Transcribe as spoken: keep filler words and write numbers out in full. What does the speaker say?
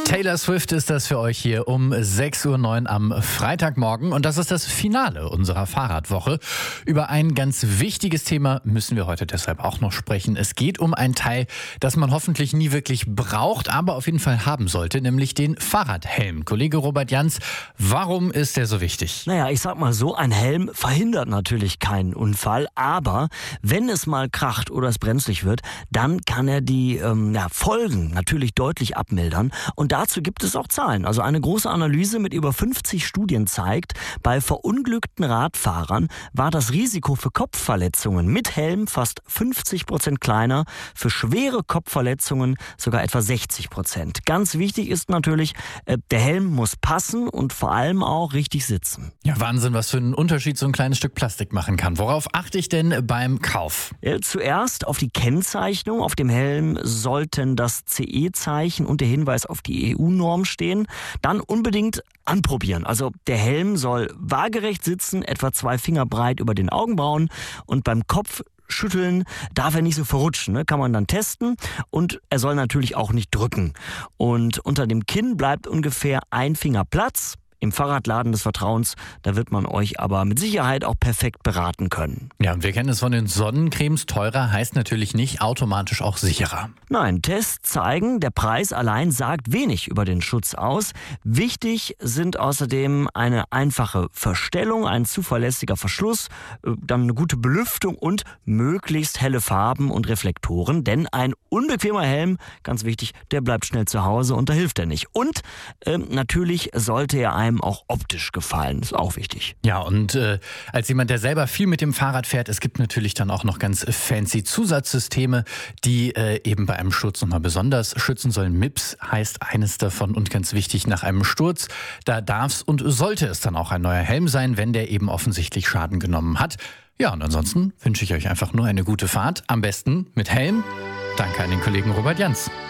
Taylor Swift ist das für euch hier um sechs Uhr neun am Freitagmorgen. Und das ist das Finale unserer Fahrradwoche. Über ein ganz wichtiges Thema müssen wir heute deshalb auch noch sprechen. Es geht um ein Teil, das man hoffentlich nie wirklich braucht, aber auf jeden Fall haben sollte, nämlich den Fahrradhelm. Kollege Robert Jans, warum ist der so wichtig? Naja, ich sag mal so, ein Helm verhindert natürlich keinen Unfall, aber wenn es mal kracht oder es brenzlig wird, dann kann er die ähm, ja, Folgen natürlich deutlich abmildern. Und dazu gibt es auch Zahlen. Also eine große Analyse mit über fünfzig Studien zeigt, bei verunglückten Radfahrern war das Risiko für Kopfverletzungen mit Helm fast fünfzig Prozent kleiner, für schwere Kopfverletzungen sogar etwa sechzig Prozent. Ganz wichtig ist natürlich, äh, der Helm muss passen und vor allem auch richtig sitzen. Ja, Wahnsinn, was für einen Unterschied so ein kleines Stück Plastik machen kann. Worauf achte ich denn beim Kauf? Äh, zuerst auf die Kennzeichnung. Auf dem Helm sollten das C E-Zeichen und der Hinweis auf die E U-Norm stehen. Dann unbedingt anprobieren. Also der Helm soll waagerecht sitzen, etwa zwei Finger breit über den Augenbrauen, und beim Kopf schütteln darf er nicht so verrutschen, ne? Kann man dann testen, und er soll natürlich auch nicht drücken. Und unter dem Kinn bleibt ungefähr ein Finger Platz. Im Fahrradladen des Vertrauens, da wird man euch aber mit Sicherheit auch perfekt beraten können. Ja, und wir kennen es von den Sonnencremes. Teurer heißt natürlich nicht automatisch auch sicherer. Nein, Tests zeigen, der Preis allein sagt wenig über den Schutz aus. Wichtig sind außerdem eine einfache Verstellung, ein zuverlässiger Verschluss, dann eine gute Belüftung und möglichst helle Farben und Reflektoren. Denn ein unbequemer Helm, ganz wichtig, der bleibt schnell zu Hause und da hilft er nicht. Und äh, natürlich sollte er einem auch optisch gefallen, ist auch wichtig. Ja, und äh, als jemand, der selber viel mit dem Fahrrad fährt, es gibt natürlich dann auch noch ganz fancy Zusatzsysteme, die äh, eben bei einem Sturz nochmal besonders schützen sollen. M I P S heißt eines davon, und ganz wichtig, nach einem Sturz, da darf es und sollte es dann auch ein neuer Helm sein, wenn der eben offensichtlich Schaden genommen hat. Ja, und ansonsten wünsche ich euch einfach nur eine gute Fahrt, am besten mit Helm. Danke an den Kollegen Robert Jans.